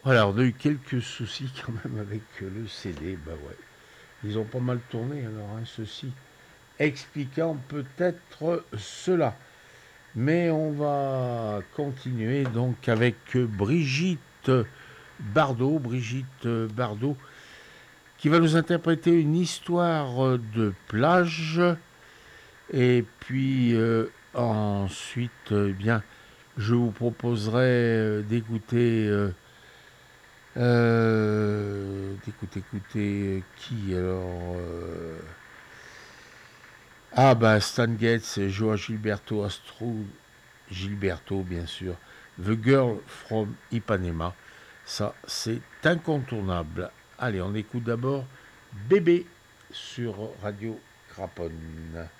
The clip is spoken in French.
Voilà, on a eu quelques soucis quand même avec le CD. Bah ouais, ils ont pas mal tourné alors, hein, ceci expliquant peut-être cela. Mais on va continuer donc avec Brigitte Bardot, qui va nous interpréter une histoire de plage. Et puis ensuite, eh bien, je vous proposerai d'écouter qui alors ah bah Stan Getz, Joao Gilberto, Astro Gilberto bien sûr, The Girl from Ipanema, ça c'est incontournable. Allez, on écoute d'abord Bébé sur Radio Craponne.